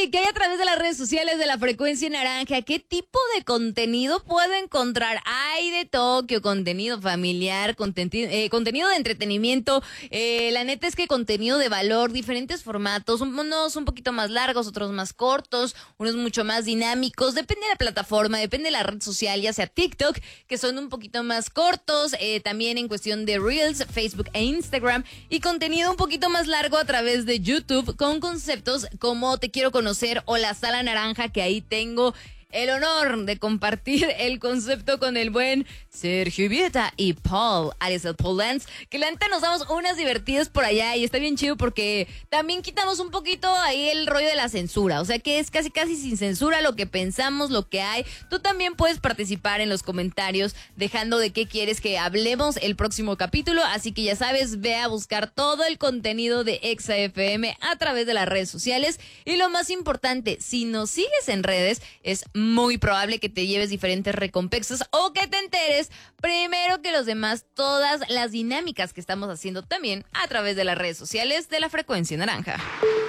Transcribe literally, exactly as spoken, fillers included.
¿qué hay a través de las redes sociales de la Frecuencia Naranja? ¿Qué tipo de contenido puedo encontrar? Hay de Tokio, contenido familiar, contenido, eh, contenido de entretenimiento. Eh, la neta es que contenido de valor, diferentes formatos, unos un poquito más largos, otros más cortos, unos mucho más dinámicos. Depende de la plataforma, depende de la red social, ya sea TikTok, que son un poquito más cortos, eh, también en cuestión de Reels, Facebook e Instagram, y contenido un poquito más largo a través de YouTube, con conceptos como Te Quiero Conocer o La Sala Naranja, que ahí tengo el honor de compartir el concepto con el buen Sergio Vieta y Paul, alias el Paul Lance, que la neta nos damos unas divertidas por allá y está bien chido porque también quitamos un poquito ahí el rollo de la censura, o sea que es casi casi sin censura lo que pensamos, lo que hay. Tú también puedes participar en los comentarios dejando de qué quieres que hablemos el próximo capítulo, así que ya sabes, ve a buscar todo el contenido de Exa F M a través de las redes sociales y lo más importante, si nos sigues en redes, es muy probable que te lleves diferentes recompensas o que te enteres primero que los demás todas las dinámicas que estamos haciendo también a través de las redes sociales de la Frecuencia Naranja.